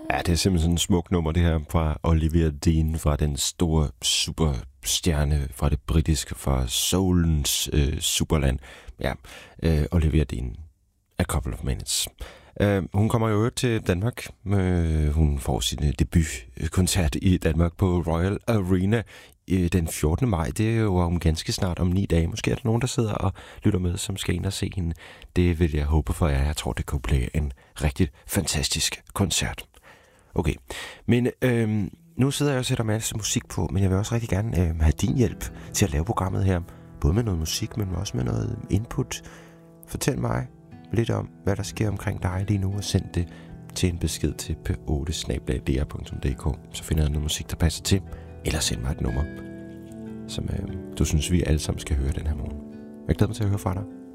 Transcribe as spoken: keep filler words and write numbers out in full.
Ja, det er simpelthen sådan en smuk nummer, det her fra Olivia Dean, fra den store superstjerne fra det britiske, fra soulens øh, superland. Ja, øh, Olivia Dean. A Couple of Minutes. Uh, hun kommer jo til Danmark. Uh, hun får sin uh, debutkoncert i Danmark på Royal Arena uh, den fjortende maj. Det er jo om ganske snart, om ni dage. Måske er der nogen, der sidder og lytter med, som skal ind og se hende. Det vil jeg håbe for jer. Jeg tror, det kunne blive en rigtig fantastisk koncert. Okay, men uh, nu sidder jeg og sætter masse musik på, men jeg vil også rigtig gerne uh, have din hjælp til at lave programmet her. Både med noget musik, men også med noget input. Fortæl mig lidt om, hvad der sker omkring dig lige nu, og send det til en besked til p otte snabel-a d r punktum d k. Så finder jeg noget musik, der passer til, eller send mig et nummer, som øh, du synes, vi alle sammen skal høre den her morgen. Jeg glæder mig til at høre fra dig.